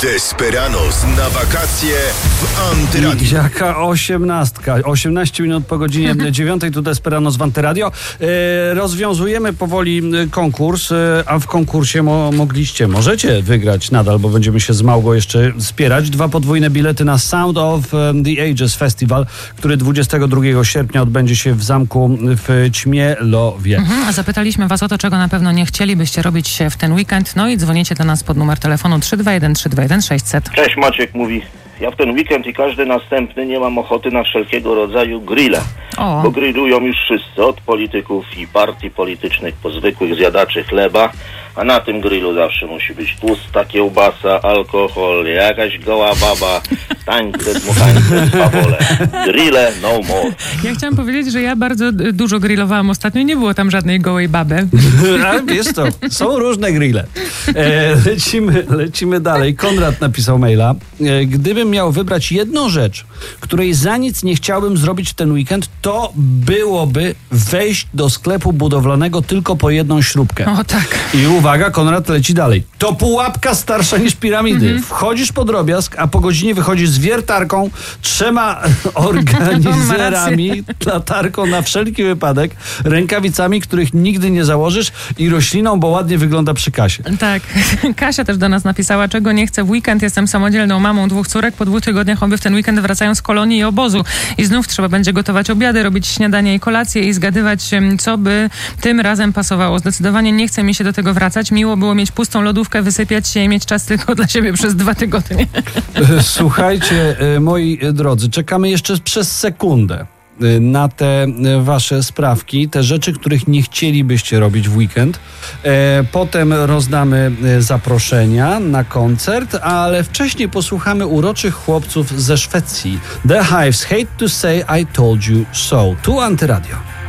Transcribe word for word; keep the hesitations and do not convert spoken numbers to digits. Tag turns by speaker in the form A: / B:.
A: Desperados na wakacje w Antyradio.
B: Jaka osiemnastka? osiemnaście minut po godzinie dziewiątej, tu Desperados w Antyradio. E, rozwiązujemy powoli konkurs, e, a w konkursie mo, mogliście, możecie wygrać nadal, bo będziemy się z Małgą jeszcze wspierać. Dwa podwójne bilety na Sound of the Ages Festival, który dwudziestego drugiego sierpnia odbędzie się w zamku w Ćmielowie.
C: Mhm, a zapytaliśmy was o to, czego na pewno nie chcielibyście robić w ten weekend, no i dzwonicie do nas pod numer telefonu trzy dwa jeden trzy dwa jeden sześćset.
D: Cześć, Maciek mówi. Ja w ten weekend i każdy następny nie mam ochoty na wszelkiego rodzaju grille.
C: O.
D: Bo grillują już wszyscy, od polityków i partii politycznych po zwykłych zjadaczy chleba. A na tym grillu zawsze musi być tłusta kiełbasa, alkohol, jakaś goła baba, tańce, dmuchańce, swawole. Grille no more.
C: Ja chciałam powiedzieć, że ja bardzo dużo grillowałam ostatnio i nie było tam żadnej gołej baby.
B: A wiesz to, są różne grille. E, lecimy, lecimy dalej. Konrad napisał maila. E, gdybym miał wybrać jedną rzecz, której za nic nie chciałbym zrobić w ten weekend, to byłoby wejść do sklepu budowlanego tylko po jedną śrubkę.
C: O tak.
B: I uwaga, Konrad leci dalej. To pułapka starsza niż piramidy. Mhm. Wchodzisz po drobiazg, a po godzinie wychodzisz z wiertarką, trzema organizerami, latarką na wszelki wypadek, rękawicami, których nigdy nie założysz i rośliną, bo ładnie wygląda przy kasie.
C: Tak. Kasia też do nas napisała, czego nie chcę w weekend. Jestem samodzielną mamą dwóch córek. Po dwóch tygodniach obie w ten weekend wracają z kolonii i obozu. I znów trzeba będzie gotować obiady, robić śniadanie i kolację i zgadywać, co by tym razem pasowało. Zdecydowanie nie chce mi się do tego wracać. Miło było mieć pustą lodówkę, wysypiać się i mieć czas tylko dla siebie przez dwa tygodnie.
B: Słuchajcie, moi drodzy, czekamy jeszcze przez sekundę na te wasze sprawki, te rzeczy, których nie chcielibyście robić w weekend. Potem rozdamy zaproszenia na koncert, ale wcześniej posłuchamy uroczych chłopców ze Szwecji. The Hives, Hate to Say I Told You So. Tu Antyradio.